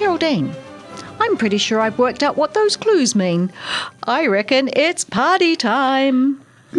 Geraldine, I'm pretty sure I've worked out what those clues mean. I reckon it's party time.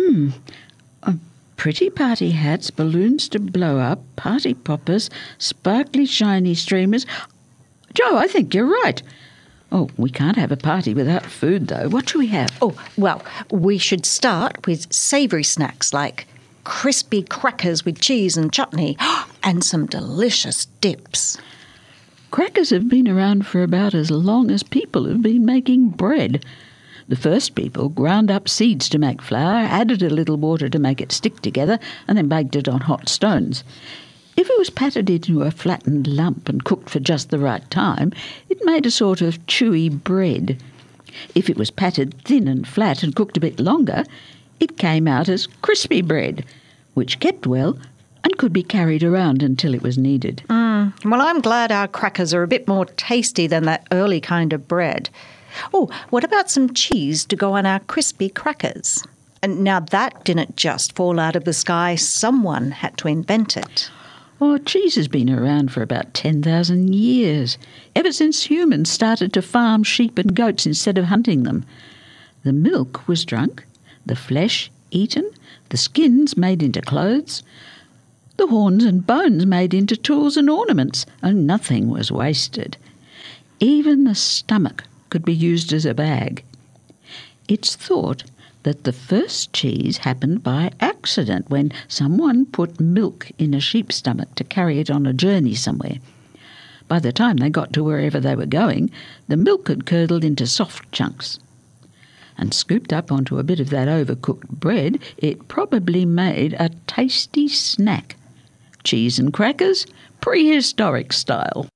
Pretty party hats, balloons to blow up, party poppers, sparkly shiny streamers. Joe, I think you're right. Oh, we can't have a party without food, though. What should we have? Oh, well, we should start with savoury snacks like crispy crackers with cheese and chutney and some delicious dips. Crackers have been around for about as long as people have been making bread. The first people ground up seeds to make flour, added a little water to make it stick together, and then baked it on hot stones. If it was patted into a flattened lump and cooked for just the right time, it made a sort of chewy bread. If it was patted thin and flat and cooked a bit longer, it came out as crispy bread, which kept well and could be carried around until it was needed. Well, I'm glad our crackers are a bit more tasty than that early kind of bread. Oh, what about some cheese to go on our crispy crackers? And now that didn't just fall out of the sky. Someone had to invent it. Oh, cheese has been around for about 10,000 years, ever since humans started to farm sheep and goats instead of hunting them. The milk was drunk, the flesh eaten, the skins made into clothes, the horns and bones made into tools and ornaments, and nothing was wasted. Even the stomach could be used as a bag. It's thought that the first cheese happened by accident when someone put milk in a sheep's stomach to carry it on a journey somewhere. By the time they got to wherever they were going, the milk had curdled into soft chunks. And scooped up onto a bit of that overcooked bread, it probably made a tasty snack. Cheese and crackers, prehistoric style.